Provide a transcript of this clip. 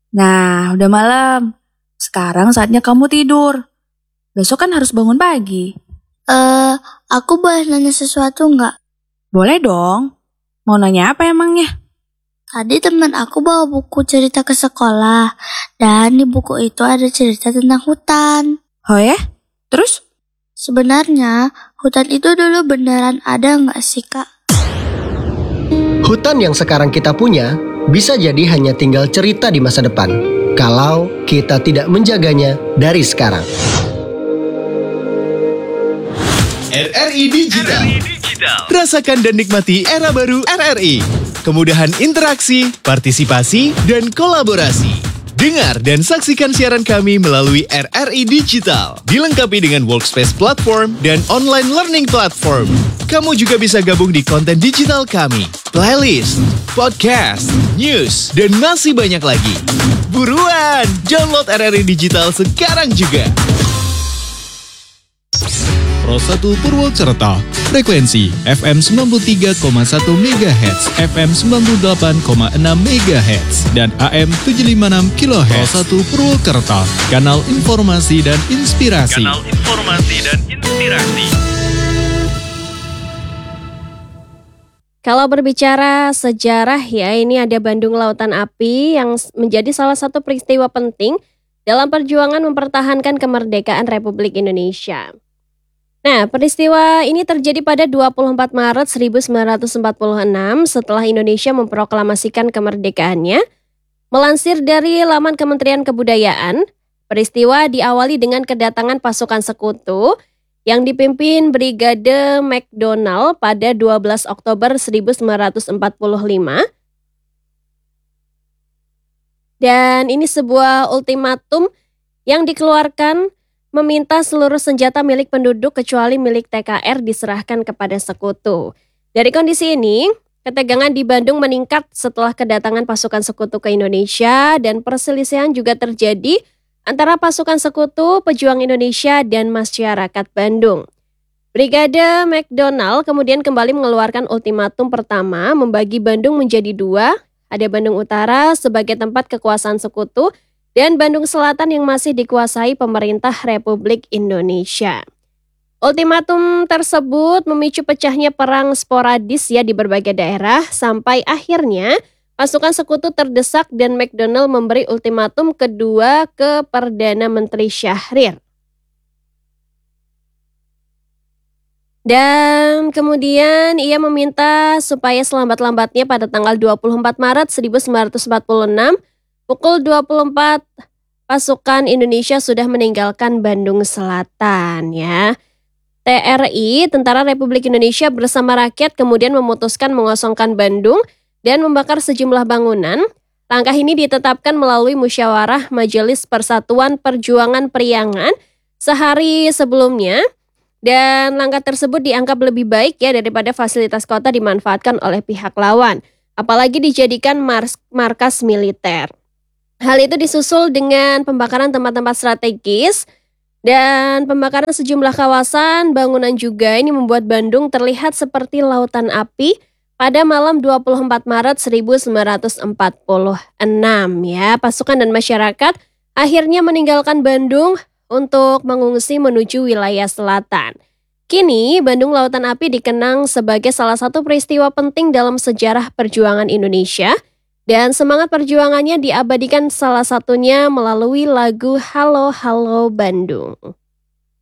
Nah, udah malam. Sekarang saatnya kamu tidur. Besok kan harus bangun pagi. Aku boleh nanya sesuatu nggak? Boleh dong. Mau nanya apa emangnya? Tadi teman aku bawa buku cerita ke sekolah, dan di buku itu ada cerita tentang hutan. Oh ya? Terus? Sebenarnya, hutan itu dulu beneran ada nggak sih, Kak? Hutan yang sekarang kita punya bisa jadi hanya tinggal cerita di masa depan kalau kita tidak menjaganya dari sekarang. RRI Digital. Rasakan dan nikmati era baru RRI. Kemudahan interaksi, partisipasi, dan kolaborasi. Dengar dan saksikan siaran kami melalui RRI Digital. Dilengkapi dengan workspace platform dan online learning platform. Kamu juga bisa gabung di konten digital kami, playlist, podcast, news, dan masih banyak lagi. Buruan, download RRI Digital sekarang juga. Pro 1 Purwokerto, frekuensi FM 93,1 MHz, FM 98,6 MHz, dan AM 756 kHz. Pro 1 Purwokerto, kanal informasi dan inspirasi. Kalau berbicara sejarah ya, ini ada Bandung Lautan Api yang menjadi salah satu peristiwa penting dalam perjuangan mempertahankan kemerdekaan Republik Indonesia. Nah, peristiwa ini terjadi pada 24 Maret 1946 setelah Indonesia memproklamasikan kemerdekaannya. Melansir dari laman Kementerian Kebudayaan, peristiwa diawali dengan kedatangan pasukan sekutu yang dipimpin Brigade McDonald pada 12 Oktober 1945. Dan ini sebuah ultimatum yang dikeluarkan meminta seluruh senjata milik penduduk kecuali milik TKR diserahkan kepada sekutu. Dari kondisi ini, ketegangan di Bandung meningkat setelah kedatangan pasukan sekutu ke Indonesia dan perselisihan juga terjadi antara pasukan sekutu, pejuang Indonesia, dan masyarakat Bandung. Brigade McDonald kemudian kembali mengeluarkan ultimatum pertama membagi Bandung menjadi dua, ada Bandung Utara sebagai tempat kekuasaan sekutu, dan Bandung Selatan yang masih dikuasai pemerintah Republik Indonesia. Ultimatum tersebut memicu pecahnya perang sporadis ya di berbagai daerah sampai akhirnya pasukan sekutu terdesak dan McDonald memberi ultimatum kedua ke Perdana Menteri Syahrir. Dan kemudian ia meminta supaya selambat-lambatnya pada tanggal 24 Maret 1946 pukul 24 pasukan Indonesia sudah meninggalkan Bandung Selatan ya. TRI, Tentara Republik Indonesia bersama rakyat kemudian memutuskan mengosongkan Bandung dan membakar sejumlah bangunan. Langkah ini ditetapkan melalui musyawarah Majelis Persatuan Perjuangan Priangan sehari sebelumnya. Dan langkah tersebut dianggap lebih baik ya daripada fasilitas kota dimanfaatkan oleh pihak lawan. Apalagi dijadikan markas militer. Hal itu disusul dengan pembakaran tempat-tempat strategis dan pembakaran sejumlah kawasan bangunan juga. Ini membuat Bandung terlihat seperti lautan api pada malam 24 Maret 1946 ya. Pasukan dan masyarakat akhirnya meninggalkan Bandung untuk mengungsi menuju wilayah selatan. Kini Bandung Lautan Api dikenang sebagai salah satu peristiwa penting dalam sejarah perjuangan Indonesia. Dan semangat perjuangannya diabadikan salah satunya melalui lagu Halo Halo Bandung.